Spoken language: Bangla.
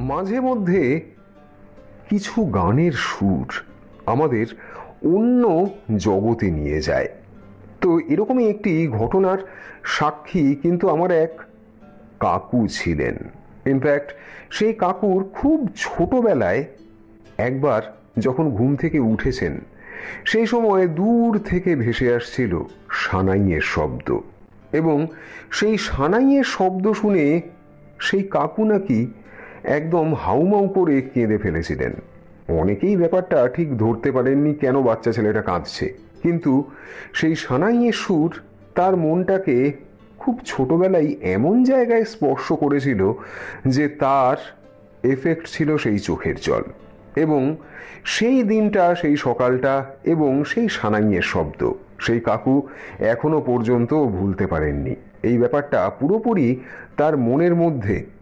মাঝে মধ্যে কিছু গানের সুর আমাদের অন্য জগতে নিয়ে যায়। তো এরকমই একটি ঘটনার সাক্ষী কিন্তু আমার এক কাকু ছিলেন। ইনফ্যাক্ট সেই কাকুর খুব ছোটবেলায় একবার যখন ঘুম থেকে উঠেছেন, সেই সময় দূর থেকে ভেসে আসছিল সানাইয়ের শব্দ, এবং সেই সানাইয়ের শব্দ শুনে সেই কাকু নাকি একদম হাউমাউ করে কেঁদে ফেলেছিলেন। অনেকেই ব্যাপারটা ঠিক ধরতে পারেননি কেন বাচ্চা ছেলেটা কাঁদছে, কিন্তু সেই সানাইয়ের সুর তার মনটাকে খুব ছোটবেলায় এমন জায়গায় স্পর্শ করেছিল যে তার এফেক্ট ছিল সেই চোখের জল। এবং সেই দিনটা, সেই সকালটা এবং সেই সানাইয়ের শব্দ সেই কাকু এখনো পর্যন্ত ভুলতে পারেননি। এই ব্যাপারটা পুরোপুরি তার মনের মধ্যে